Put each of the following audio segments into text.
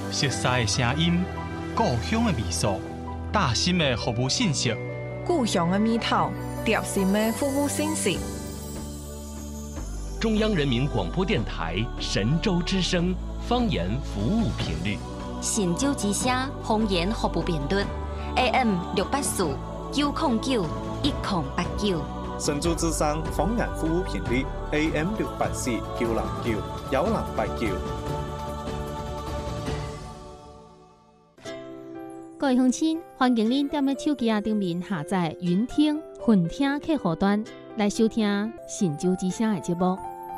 熟悉的声音，故乡的味素，大心的服务信息， 故乡的味道，贴心的服务信息。 中央人民广播电台神州之声方言服务频率， 神州之声方言服务频率 AM 684 909 1089。 神州之声方言服務頻率 AM 684 909 1089。 各位鄉親，歡迎您踮咧手機頂面下載雲聽、雲聽客戶端來收聽神州之聲的節目。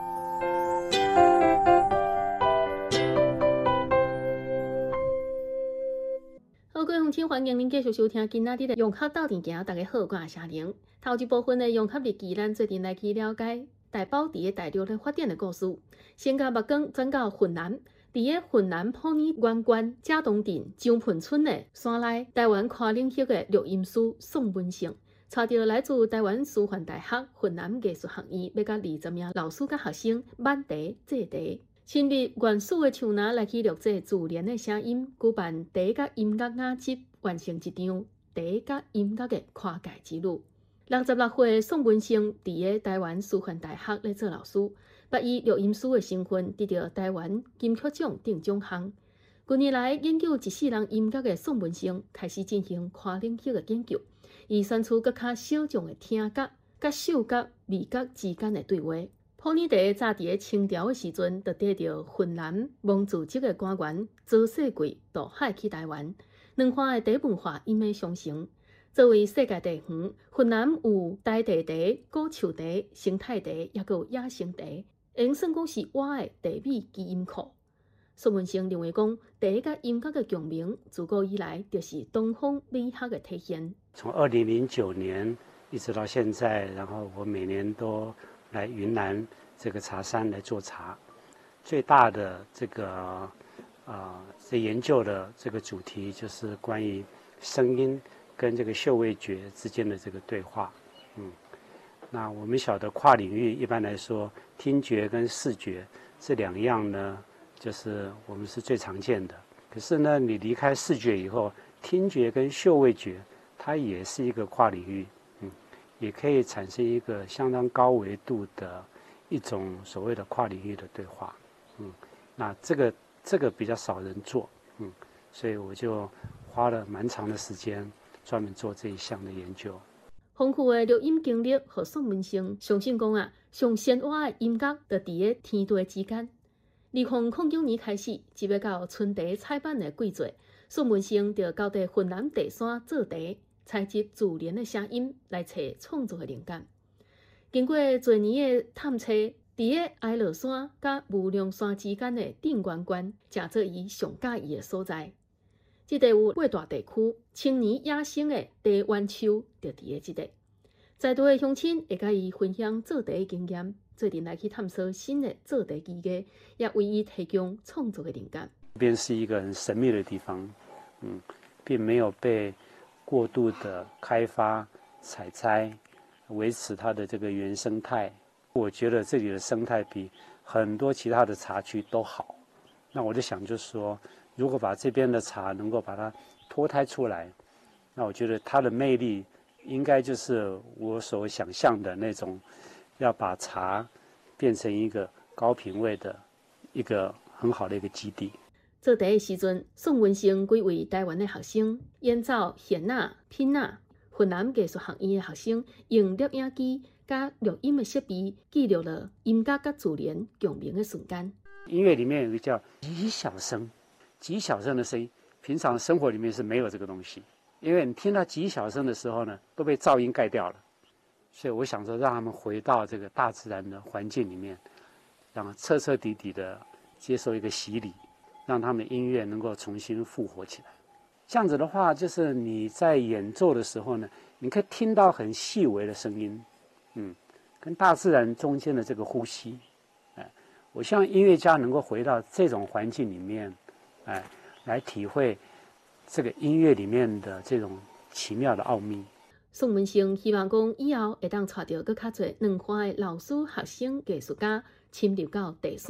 好，各位鄉親，歡迎您繼續收聽今仔日的《融合鬥陣行》，大家好，我是夏玲。頭一部分的融合日記，咱最近來去了解大寶伫個大陸咧發展的故事。先甲目光轉到雲南。伫個雲南普洱縣縣賈東鎮張坪村的山內，台灣跨領域的錄音師宋文成，找到來自台灣師範大學雲南藝術學院要甲20名老師甲學生挽茶製茶，親歷原始的樹林來去錄製自然的聲音，舉辦茶甲音樂雅集，完成一場茶甲音樂的跨界之旅。66歲的宋文成伫個台灣師範大學咧做老師。捌以錄音師的身份得到台灣金曲獎等獎項。近年來，研究一世人音樂的宋文成開始進行跨領域的研究，以選出更較小眾的聽覺、甲嗅覺、味覺之間的對話。普洱茶早佇清朝的時陣，就得到雲南蒙自籍的官員周世貴渡海去台灣，兩岸的茶文化因而相成。作為世界茶園，雲南有大地茶、古樹茶、生態茶，也有野生茶。應算講是我的茶米基因庫。宋文成認為講，茶甲音樂的共鳴，自古以來就是東方美學的體現。 從2009年一直到現在，然後我每年都來雲南這個茶山來做茶。最大的這個在研究的這個主題就是關於聲音跟這個嗅味覺之間的這個對話。那我們曉得跨領域一般來說，聽覺跟視覺這兩樣呢，就是我們是最常見的。可是呢，你離開視覺以後，聽覺跟嗅味覺，它也是一個跨領域，也可以產生一個相當高維度的一種所謂的跨領域的對話。那這個比較少人做，所以我就花了蠻長的時間專門做這一項的研究。 豐富的錄音經歷和宋文成相信講上鮮活的音樂就佇個天地之間。2009年開始，接要到春茶採辦的季節，宋文成就到底雲南茶山做茶，採集自然的聲音來找創作的靈感。經過多年的探測，佇個哀樂山甲無量山之間的定關關，正做伊上喜意的所在。這個有8大地區青年野生的茶灣樹，就佇個這個。在座的鄉親會甲伊分享做茶的經驗，最近來去探索新的做茶技藝，也為伊提供創作的靈感。 這邊是一個很神秘的地方，並沒有被過度的開發、採摘，維持它的這個原生態。我覺得這裡的生態比很多其他的茶區都好。那我就想，就是說，如果把這邊的茶能夠把它脫胎出來，那我覺得它的魅力應該就是我所想象的那種，要把茶變成一個高品位的一個很好的一個基地。 做茶的時陣，宋文成幾位台灣的學生演奏弦仔、品仔，雲南藝術學院的學生用錄影機加錄音的設備記錄了音樂跟自然共鳴的瞬間。 音樂裡面有一個叫極小聲，極小聲的聲音，平常生活裡面是沒有這個東西，因為你聽到極小聲的時候呢，都被噪音蓋掉了。所以我想說，讓他們回到這個大自然的環境裡面，讓徹徹底底的接受一個洗禮，讓他們音樂能夠重新復活起來。這樣子的話，就是你在演奏的時候呢，你可以聽到很細微的聲音，跟大自然中間的這個呼吸。我希望音樂家能夠回到這種環境裡面，來體會這個音樂裡面的這種奇妙的奧秘。 宋文成希望講以後會當帶到更較多兩岸的老師、學生、藝術家，深入到茶山，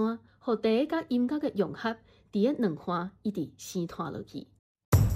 互茶甲音乐嘅融合，伫个两岸一直生拖落去。